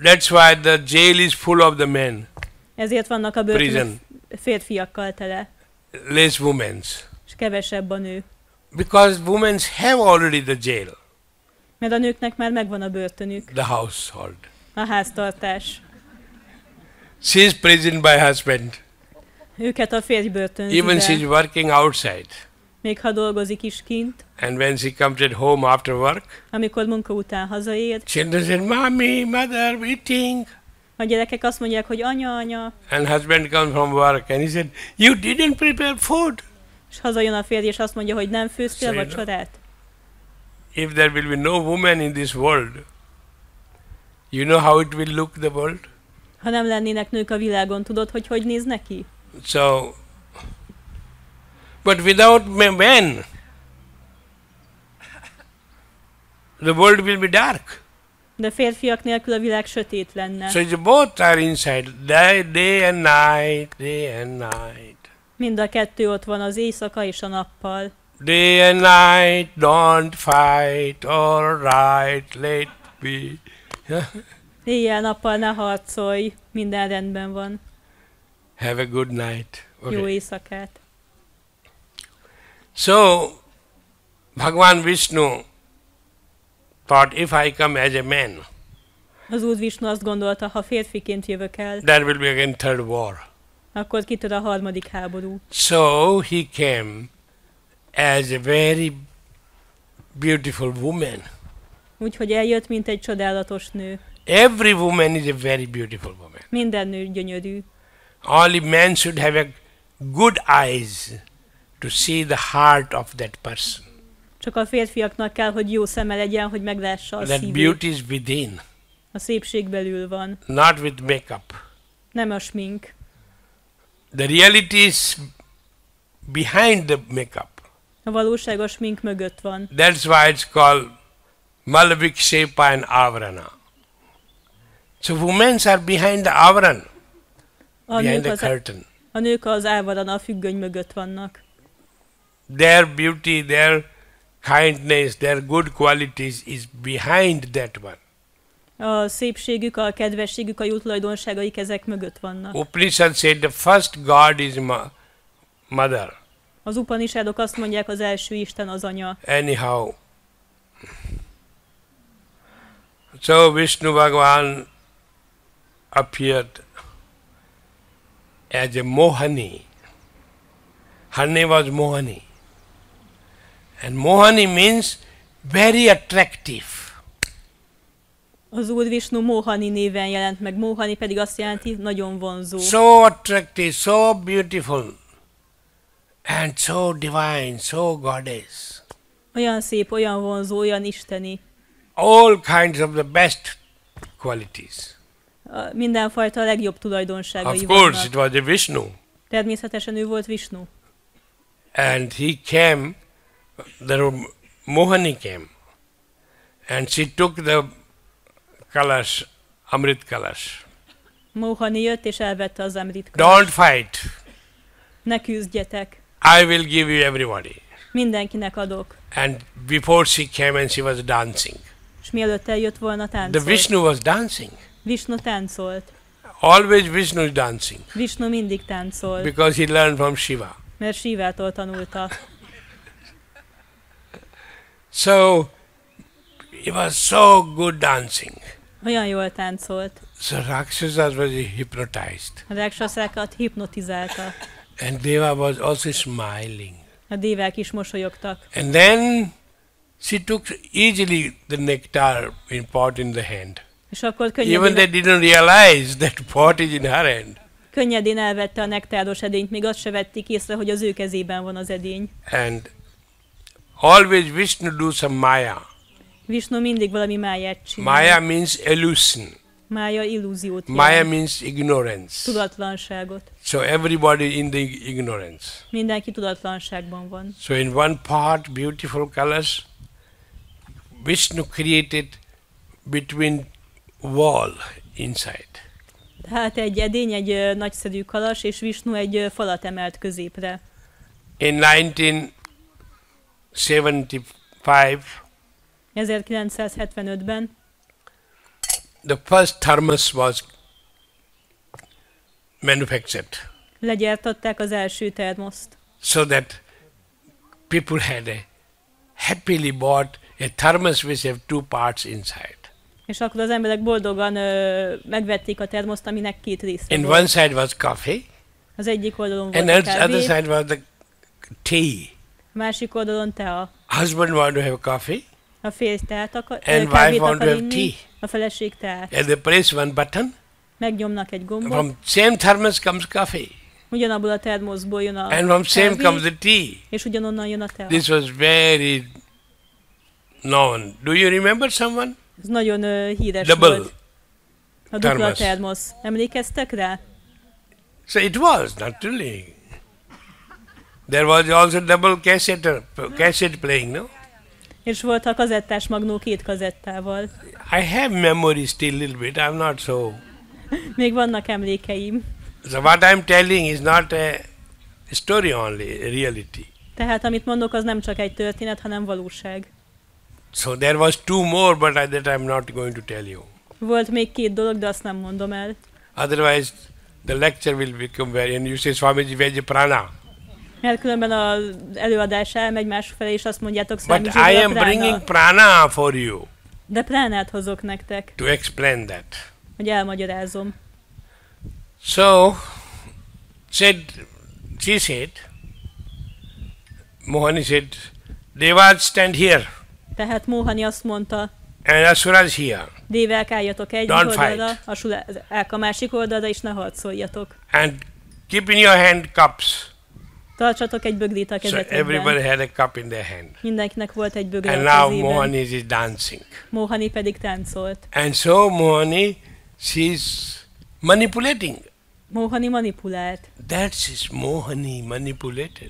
That's why the jail is full of the men. Ezért vannak a börtönök Prison. férfiakkal tele, Less women's. és kevesebb a nő. Because women have already the jail, Mert a nőknek már megvan a börtönük, the household. a háztartás. She is prisoned by husband. Őket a férj börtönzi Even she is be, working outside. még ha dolgozik is kint. And when she comes at home after work, Amikor munka után hazaér, children say, "Mommy, mother, eating." a gyerekek azt mondják, hogy anya, anya, And husband comes from work and he said, "You didn't prepare food." és hazajön a férj, és azt mondja, hogy nem főztél Say no. vacsorát. If there will be no woman in this world, you know how it will look, the world? Ha nem lennének nők a világon, tudod, hogy hogy néz neki? So, but without men, the world will be dark. De férfiak nélkül a világ sötét lenne. So both are inside, day and night, day and night. Mind a kettő ott van, az éjszaka és a nappal. Day and night, don't fight, all right, let be. Éjjel-nappal ne harcolj, minden rendben van. Have a good night. Jó Okay. éjszakát. So, Bhagavan Vishnu thought, if I come as a man, Az Úr Visnu azt gondolta, ha férfiként jövök el, there will be again third war. akkor kitör a harmadik háború. So he came as a very beautiful woman. Úgyhogy eljött, mint egy csodálatos nő. Every woman is a very beautiful woman. Minden nő gyönyörű. Only men should have a good eyes to see the heart of that person. Csak a férfiaknak kell, hogy jó szeme legyen, hogy meglássa a That szívét. beauty is within, A szépség belül van, not with makeup. nem a smink. The reality is behind the makeup. A valóság a smink mögött van. That's why it's called Malvikshepa and Avarana. So women are behind the Avaran, A behind nők the az, curtain. a nők az ávaran, a függöny mögött vannak. Their beauty, their kindness, their good qualities is behind that one. A szépségük, a kedvességük, a jó tulajdonságaik ezek mögött vannak. Upanishad said the first God is mother. Az Upanishadok azt mondják, az első Isten az anya. Anyhow. So Vishnu Bhagavan appeared as a Mohani. Her name was Mohani. And Mohani means very attractive. Az Úr Visnu Mohani néven jelent meg. Mohani pedig azt jelenti, nagyon vonzó. So attractive, so beautiful, and so divine, so goddess. Olyan szép, olyan vonzó, olyan isteni. All kinds of the best qualities. Mindenfajta a legjobb tulajdonságai Of course, vannak. it was a Vishnu. Természetesen ő volt Visnu. And he came, the Mohani came, and she took the kalash, Amrit kalash. Mohani jött és elvette az Amrit Don't kalast. fight. Ne küzdjetek. I will give you everybody. Mindenkinek adok. And before she came and she was dancing. És mielőtt eljött volna, The táncolt. Vishnu was dancing. Visnu táncolt. Always Vishnu is dancing. Visnu mindig táncolt, Because he learned from Shiva. mert Sivától tanulta. So, it was so good dancing. Olyan jól táncolt. So Rakshasas was hypnotized. A ráksaszákat hipnotizálta. And Deva was also smiling. A dévák is mosolyogtak. And then she took easily the nectar in pot in the hand. És akkor Even they didn't realize that pot is in her hand. könnyedén elvette a nektáros edényt, még azt se vették észre, hogy az ő kezében van az edény. And always Vishnu do some maya. Visnu mindig valami máját csinál. Maya means illusion. Mája illúziót Maya jelent. means ignorance. Tudatlanságot. So everybody in the ignorance. Mindenki tudatlanságban van. So in one pot, beautiful colors, Vishnu created between wall inside. Tehát egy edény, egy nagyszerű kalas, és Visnu egy falat emelt középre. In 1975, 1975-ben the first thermos was manufactured, Legyártották az első termoszt, so that people had happily bought a thermos which have two parts inside. és akkor az emberek boldogan megvették a termoszt, aminek két része In volt. one side was coffee, Az egyik oldalon and volt a the other kávé, side was the tea. a másik oldalon tea. Husband wanted to have coffee, A férj teát And kávét wife want to akar have inni, tea. a feleség teát. and they press one button. Megnyomnak egy gombot, From same thermos comes coffee, ugyanabból a termoszból jön a and from same kávé, comes the tea. és ugyanonnan jön a tea. This was very known. Do you remember someone? Ez nagyon híres Double volt. A dupla thermos. termosz. Emlékeztek rá? So it was, naturally. There was also double cassette playing, no? És volt a kazettás magnó két kazettával. I have memory still little bit. I'm not so. Még vannak emlékeim. So what I'm telling is not a story only, a reality. Tehát amit mondok, az nem csak egy történet, hanem valóság. So there was two more, but that I'm not going to tell you. Volt még két dolog, de azt nem mondom el. Otherwise, the lecture will become very. And you say, Swamiji, where's the prana? Mert különben az előadás elmegy másfelé, és azt mondjátok, But Swamiji, I a am prána. bringing prana for you De pránát hozok nektek, to explain that. hogy elmagyarázom. So, she said, Mohani said, Devas stand here Tehát Mohani azt mondta, and Asuras here. dévák álljatok egy Don't oldalra, fight. a másik oldalra, és ne harcoljatok. And keep in your hand cups. Tartsatok egy bögrét a So kezetekben. everybody had a cup in their hand. Mindenkinek volt egy bögre And a now kezében. Mohani is dancing. Mohani pedig táncolt. And so Mohani, she's manipulating. Mohani manipulált. That's is Mohani manipulated.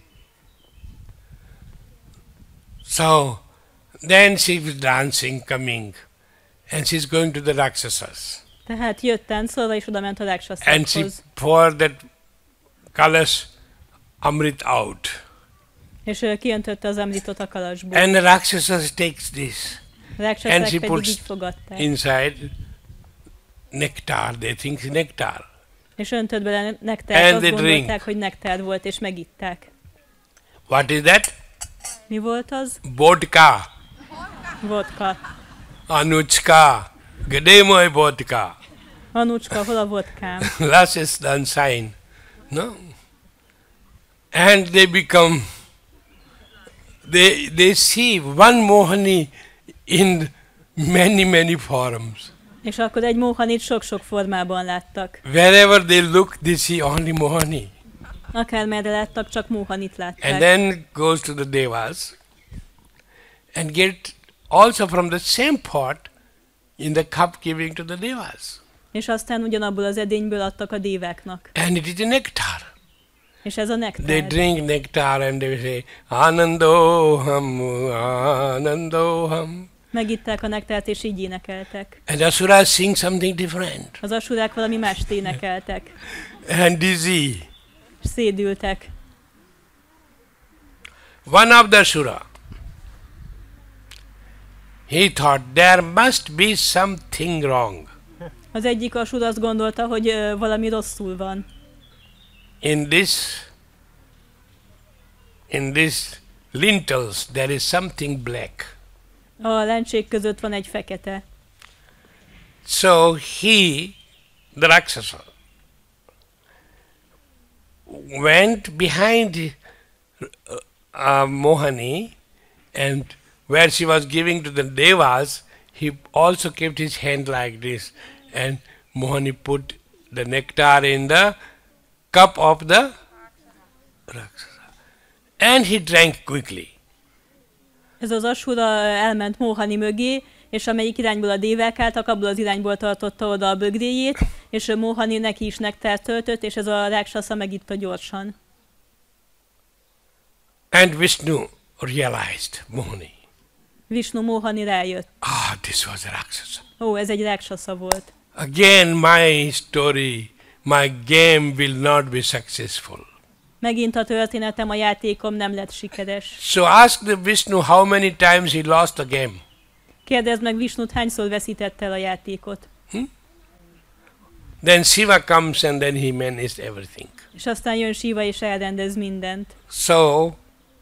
So then she was dancing, coming, and she's going to the Rakshasas. Tehát jött táncolva, és oda ment a And she ráksaszokhoz. poured that kalash amrit out. És kiöntötte az amritot a kalasból. And the Rakshasas takes this. A and ráksaszok she pedig puts így fogadták. inside nectar. They think it's nectar. És öntött bele nektárt, And azt they drink. gondolták, hogy nektár volt, és megitták. What is that? Mi volt az? Vodka. Vodka. Anuchka. Gademoy vodka. Anucska, hol a vodkám? Last done sign. No? And they become, they see one Mohani in many forms. És akkor egy Mohanit sok-sok formában láttak. Wherever they look, they see only Mohani. Akármerre láttak, csak Mohanit látták. And then goes to the Devas and get also from the same pot in the cup giving to the Devas. És aztán ugyanabból az edényből adtak a déváknak. And it is a nectar. És ez a They nektár. drink nectar and they say, Anandoham, Anandoham. Megitták a nektárt, és így énekeltek. And Asuras sing something different. Az asurák valami mást énekeltek. And dizzy. És szédültek. One of the Asura, he thought there must be something wrong. Az egyik asur azt gondolta, hogy valami rosszul van. In this lintels there is something black. A lencsék között van egy fekete. So he, the Rakshasa, went behind Mohani, and where she was giving to the Devas, he also kept his hand like this, and Mohani put the nectar in the cup of the Rakshasa. And he drank quickly. Ez az asura elment Mohani mögé, és amelyik irányból a dévák álltak, abból az irányból tartotta oda a bögréjét, és Mohani neki is nektárt töltött, és ez a ráksasza megitta gyorsan. And Vishnu realized, Mohani, Vishnu Mohani rájött. this was a Rakshasa. Ó, ez egy ráksasza volt. Again my story, my game will not be successful. Megint a történetem, a játékom nem lett sikeres. So ask the Vishnu how many times he lost the game. Kérdezd meg Visnut, hányszor veszítette el a játékot. Then Shiva comes and then he manages everything. És aztán jön Shiva és elrendez mindent. So,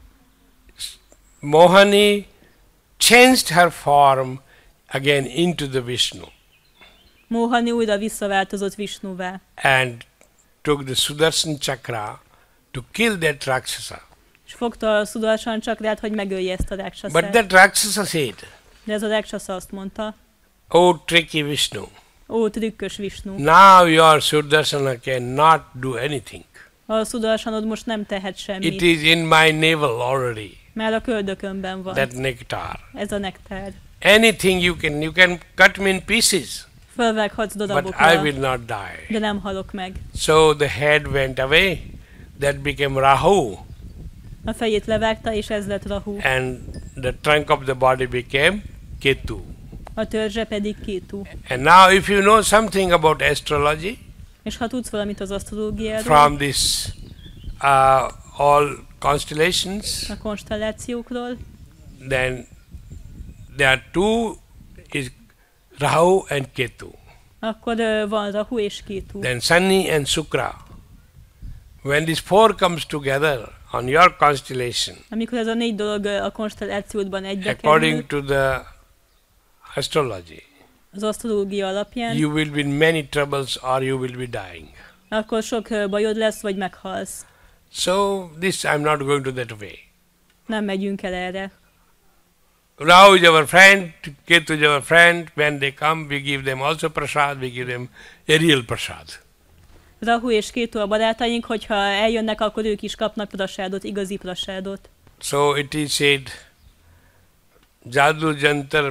Mohani changed her form again into the Vishnu Mohani újra visszaváltozott Visnuvá, and took the Sudarshan Chakra to kill that Rakshasa. és fogta a Sudarshan csakrát, hogy megölje ezt a But Rakshasát. that Rakshasa said, De ez a Rakshasa azt mondta, "Oh tricky Vishnu, ó, trükkös Visnu, now your Sudarshana cannot do anything. a Sudarshanod most nem tehet It semmit, is in my navel already, már a köldökömben van, that nectar. ez a nektár. Anything you can cut me in pieces, Fölvághatsz but I darabokra, will not die." de nem halok meg. So the head went away, that became Rahu, A fejét levágta, és ez lett Rahu. and the trunk of the body became Ketu. A törzse pedig Kétu. And now if you know something about astrology, És ha tudsz valamit az asztrológiáról, from this all constellations, a konstellációkról, then there are two is Rahu and Ketu. akkor van Rahu és Kétu. Then Sunny and Shukra. When these four comes together on your constellation, Amikor ez a 4 dolog a konstellációdban egybe according kerül, to the astrology, az asztrológia alapján, you will be in many troubles or you will be dying. akkor sok bajod lesz, vagy meghalsz. So this I'm not going to that way. Nem megyünk el erre. Rahu is our friend, Ketu is our friend. When they come, we give them also prasad, we give them a real prasad. Rahu és Kétu a barátaink, hogyha eljönnek, akkor ők is kapnak prasádot, igazi prasádot. So it is said, Jadu Jantar,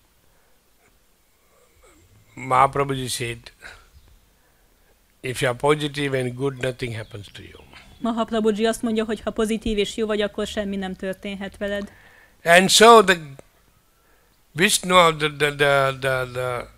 Mahaprabhuji said, if you are positive and good, nothing happens to you. Mahaprabhuji azt mondja, hogy ha pozitív és jó vagy, akkor semmi nem történhet veled. And so the Vishnu, the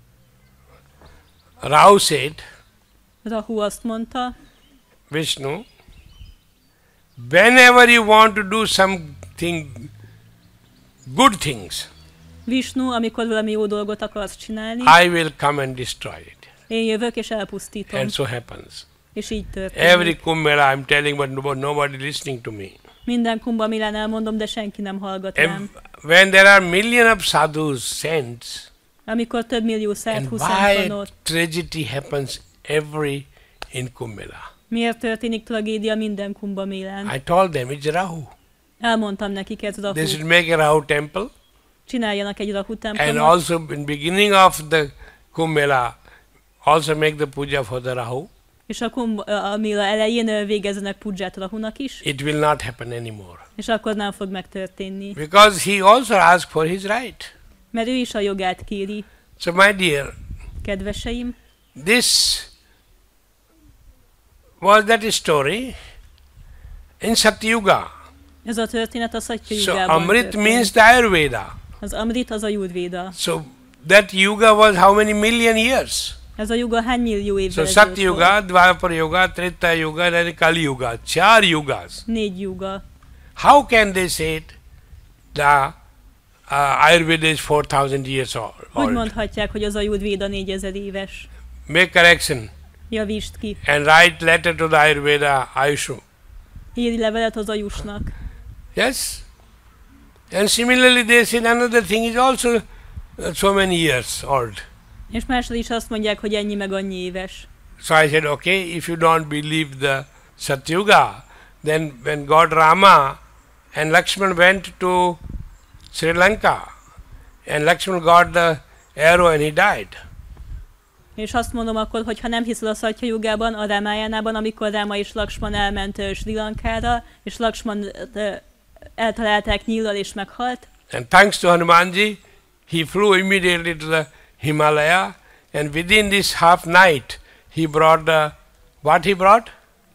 Rahu said, Rahu azt mondta, Vishnu, whenever you want to do something, good things, Visnu, amikor valami jó dolgot akarsz csinálni, I will come and destroy it. én jövök és elpusztítom. And so happens. És így történik. Every Kumbh Mela I'm telling, but nobody listening to me. Minden Kumbh Milán elmondom, de senki nem hallgat rám. When there are million of sadhus, saints, Amikor több millió and szádhu szent why van ott, tragedy happens every in Kumbh Mela? miért történik tragédia minden Kumbh Milán? I told them it's Rahu. Elmondtam nekik, ez They Rahu. should make a Rahu temple, Csináljanak egy Rahu and templomot, also in beginning of the Kumbh Mela, also make the puja for the Rahu. és a Kumbh Mila elején végezzenek pudzsát Rahunak is, It will not happen anymore. és akkor nem fog megtörténni. Because he also asked for his right. Mert ő is a jogát kéri. So my dear, Kedveseim, this was that story in Satyuga. ez a történet a Satya So Jugában Amrit történt. means the Ayurveda. Az Amrit az a Jurvéda. So that yuga was how many million years? Ez a yuga hány millió So évvel Satya Yuga, Dvapar Yuga, Treta Yuga, and Kali Yuga. 4 yugas. 4 yuga. How can they say it? The Ayurveda is 4,000 years Hogy old. mondhatják, hogy az a Jurvéda 4000 éves? Make correction Javítsd ki. and write letter to the Ayurveda Ayushu. Írj levelet az Ajusnak. Yes? And similarly they said another thing is also so many years old. És másra is azt mondják, hogy ennyi meg annyi éves. So I said, okay, if you don't believe the Satyuga, then when God Rama and Lakshman went to Sri Lanka, and Lakshman got the arrow and he died. És azt mondom akkor, hogy ha nem hiszel a Satya Jugában, a Rámájánában, amikor Ráma és Lakshman elment Sri Lankára, és Lakshman eltalálták nyíllal és meghalt, And thanks to Hanumanji, he flew immediately to the Himalaya, and within this half night, he brought the, what he brought?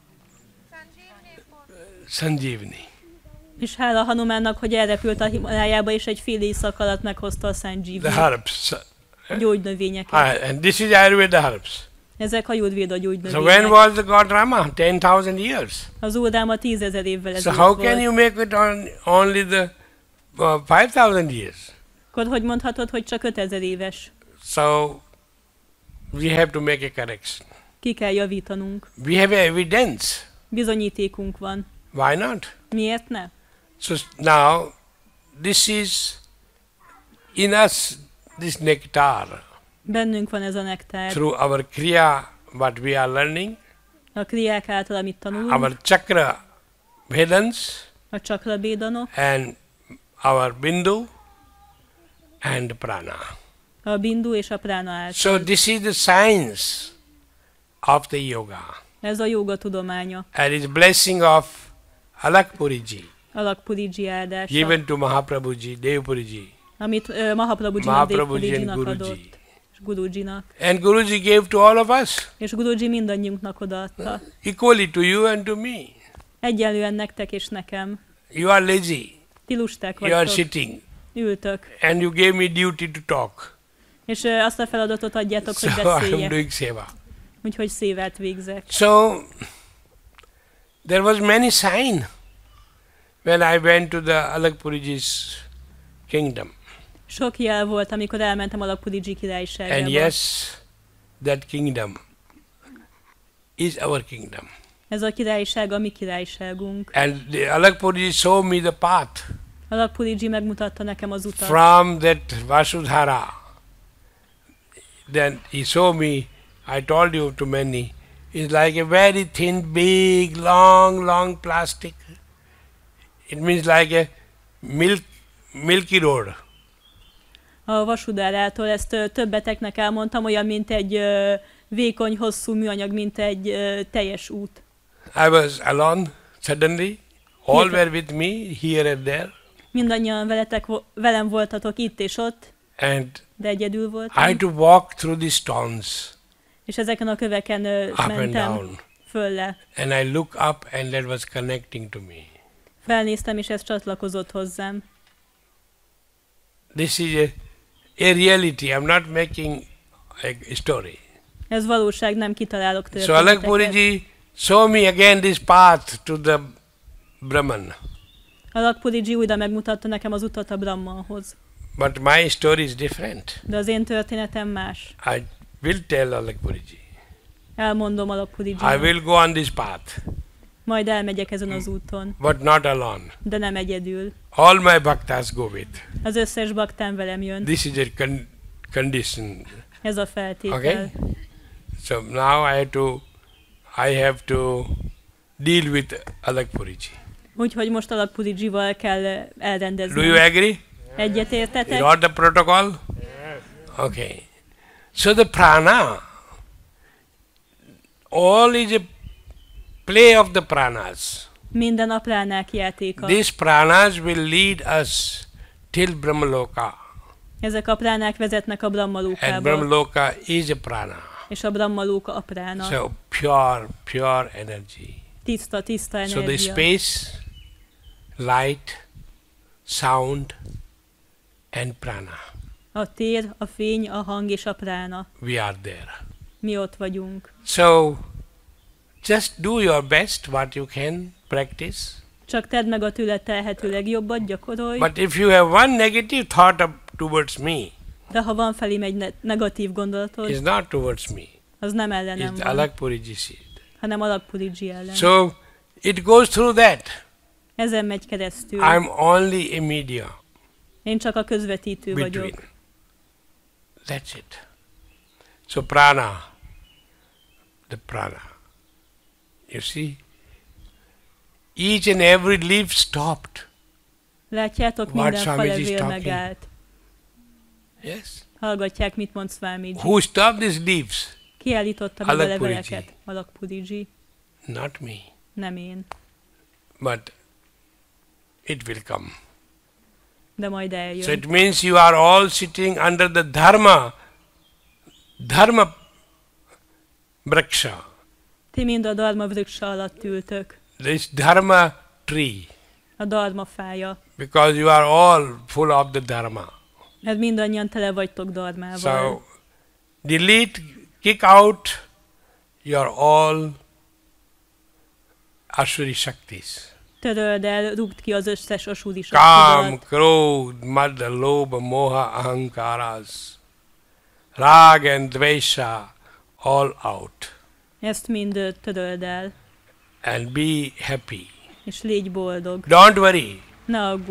Sanjeevani. és hála Hanumánnak, hogy elrepült a Himalájába, és egy fél éjszak alatt meghozta a The Sanjeevani herbs. gyógynövényeket. And this is Ayurveda herbs. Ezek a Jurvéda So when gyógynövények. was the God Rama? 10,000 years. Az Úr Ráma 10 000 évvel So ezelőtt how can volt. you make it only the 5,000 years? Akkor hogy mondhatod, hogy csak 5000 éves? So we have to make a correction. Ki kell javítanunk. We have evidence. Bizonyítékunk van. Why not? Miért ne? So now this is in us, this nectar, Bennünk van ez a nektár. through our kriya, what we are learning, A kriák által, amit tanulunk, our chakra vedans, a csakrabédanok, and our bindu and prana. a bindu és a prána által. So this is the science of the yoga, Ez a jóga tudománya. and it's blessing of Alakpuriji Alakpuriji áldás, given to Mahaprabhuji, Devpuriji, amit Mahaprabhujinak, Mahaprabhuji and Devpurijinak Guruji. adott. És Gurujinak. And Guruji gave to all of us, És Guruji mindannyiunknak odaadta. equally to you and to me. Egyenlően nektek és nekem. You are lazy, Ti lusták you are vagytok. sitting, Ültök. and you gave me duty to talk. És azt a feladatot adjátok, hogy So I am beszéljek. doing seva. Úgyhogy szévát végzek. So there was many sign when I went to the Alakpuriji's kingdom. Sok jel volt, amikor elmentem Alakpuriji királyságába. And yes, that kingdom is our kingdom. Ez a királyság a mi királyságunk. And the Alakpuriji showed me the path Alakpuriji megmutatta nekem az utat. from that Vasudhara. Then he showed me, I told you to many, it's like a very thin, big, long plastic. It means like a milky road. A Vasudárától ezt többeteknek elmondtam, olyan, mint egy vékony, hosszú műanyag, mint egy teljes út. I was alone suddenly. All were with me, here and there. Mindannyian velem voltatok itt és ott, And de egyedül I voltam. had to walk through the stones, És ezeken a köveken up and mentem down. fölle. And I look up and that was connecting to me. Felnéztem, és ez csatlakozott hozzám. This is a reality. I'm not making a story. Ez valóság, nem kitalálok So történeteket. Alakpuriji show me again this path to the Brahman. Alakpuriji újra megmutatta nekem az utat a Brahmanhoz. But my story is different. De az én történetem más. I will tell Alakpuriji. Elmondom I Alakpurijinak. will go on this path, Majd elmegyek ezen az úton, but not alone. de nem egyedül. All my bhaktas go with. Az összes baktám velem jön. This is a condition. Ez a feltétel. Okay? So now I have to deal with Alakpuriji. Úgyhogy most Alakpurijival kell Do you elrendezni. agree? Egyetértetek? You got the protocol? Okay. So the prana, all is a play of the pranas. Minden a pránák játéka. These pranas will lead us till Brahmaloka. Ezek a pránák vezetnek a And Brahmalókába. Brahmaloka is a prana. És a Brahmalóka a prána. So pure energy. Tiszta So the energia. space, light, sound and prana. A tér, a fény, a hang és a prána. We are there. Mi ott vagyunk. So just do your best what you can practice. Csak tedd meg a tőled telhető legjobbat, gyakorolj. But if you have one negative thought towards me, De ha van felém egy negatív gondolatod, it's not towards me. az nem ellenem It's van, Alakpuriji seed. hanem Alakpuriji ellen. So it goes through that. Ezen megy keresztül. I'm only a media Én csak a közvetítő between. vagyok. That's it. So prana, the prana. You see, each and every leaf stopped. Látjátok, What minden Swamiji is falevél talking? megállt. Yes. Hallgatják, mit mond Swamiji. Who stopped these leaves? Ki állította meg a Alakpuriji. leveleket? Alakpuriji. Not me. Nem én. But it will come. De majd So eljön. it means you are all sitting under the dharma vriksha, Ti mind a Dharma vriksa alatt ültök. this dharma tree, A Dharma fája. because you are all full of the dharma. Mert mindannyian tele vagytok dharmával. So delete, kick out, you are all Ashuri Shaktis. Töröld el, rúgd ki az összes asúri Kam, saktudat. Krodh, Mad, Lobha, Moha, Ahankaras, Rag and Dvesha, all out. Ezt mind töröld el, And be happy. és légy boldog. Don't worry. Ne aggódj.